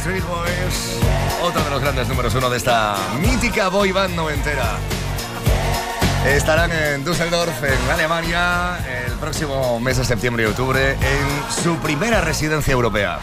Backstreet Boys, otro de los grandes números uno de esta mítica boy band noventera. Estarán en Düsseldorf, en Alemania, el próximo mes de septiembre y octubre, en su primera residencia europea.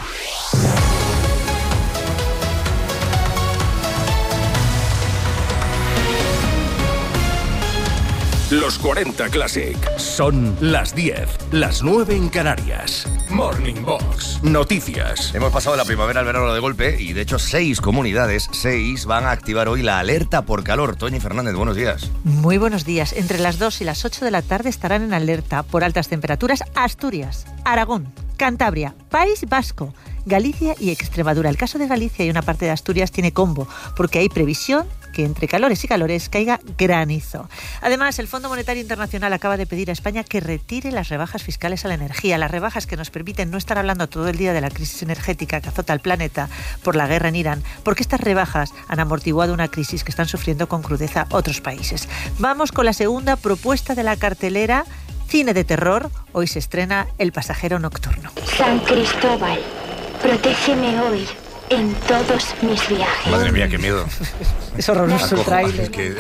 Los 40 Classic. Son las 10, las 9 en Canarias. Morning Box. Noticias. Hemos pasado la primavera al verano de golpe y de hecho 6 comunidades, 6 van a activar hoy la alerta por calor. Toñi Fernández, buenos días. Muy buenos días. Entre las 2 y las 8 de la tarde estarán en alerta por altas temperaturas Asturias, Aragón, Cantabria, País Vasco, Galicia y Extremadura. El caso de Galicia y una parte de Asturias tiene combo, porque hay previsión que entre calores y calores caiga granizo. Además, el Fondo Monetario Internacional acaba de pedir a España que retire las rebajas fiscales a la energía, las rebajas que nos permiten no estar hablando todo el día de la crisis energética que azota al planeta por la guerra en Irán, porque estas rebajas han amortiguado una crisis que están sufriendo con crudeza otros países. Vamos con la segunda propuesta de la cartelera. Cine de terror. Hoy se estrena El pasajero nocturno. San Cristóbal, protégeme hoy en todos mis viajes. Madre mía, qué miedo. Es horroroso el tráiler. Es que,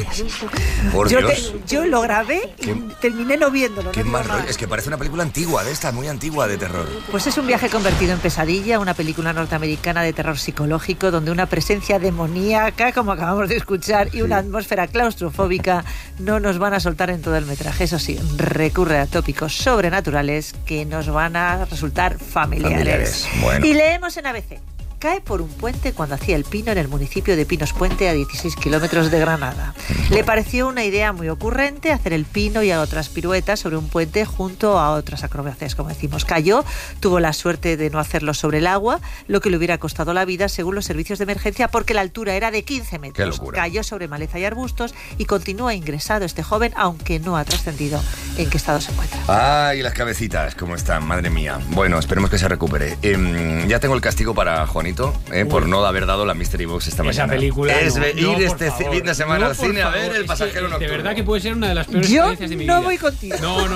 por Dios. Yo lo grabé y terminé no viéndolo. Qué mal rollo. Es que parece una película antigua, de esta, muy antigua, de terror. Pues es un viaje convertido en pesadilla, una película norteamericana de terror psicológico donde una presencia demoníaca, como acabamos de escuchar, y una atmósfera claustrofóbica no nos van a soltar en todo el metraje. Eso sí, recurre a tópicos sobrenaturales que nos van a resultar familiares. Bueno. Y leemos en ABC. Cae por un puente cuando hacía el pino en el municipio de Pinos Puente, a 16 kilómetros de Granada. Le pareció una idea muy ocurrente hacer el pino y a otras piruetas sobre un puente junto a otras acrobacias, como decimos. Cayó, tuvo la suerte de no hacerlo sobre el agua, lo que le hubiera costado la vida según los servicios de emergencia, porque la altura era de 15 metros. ¡Qué locura! Cayó sobre maleza y arbustos y continúa ingresado este joven, aunque no ha trascendido en qué estado se encuentra. Ay, las cabecitas, ¿cómo están? Madre mía. Bueno, esperemos que se recupere. Ya tengo el castigo para Juanito, por no haber dado la Mystery Box esta mañana. Esa película es no, ir por este favor. fin de semana al cine a ver El Es pasajero que, nocturno. de verdad que puede ser una de las peores Yo experiencias de mi vida. no voy contigo. No.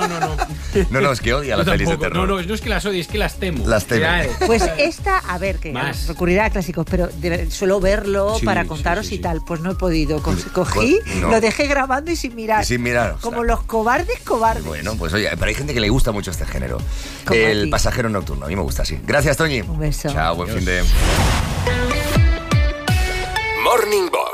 No, es que odia las Yo pelis de tampoco. terror. No es que las odie, es que las temo. Las temo. Pues esta, a ver, que Más. recurrirá a clásicos, pero suelo verlo Sí, para sí, contaros sí. y tal. Pues no he podido. Cogí, no. lo dejé grabando y sin mirar. Y sin mirar, o sea. Como los cobardes. Bueno, pues oye, pero hay gente que le gusta mucho este género. Como a El ti. pasajero nocturno, a mí me gusta así. Gracias, Toñi. Un beso. Chao, buen fin de... Morning Box.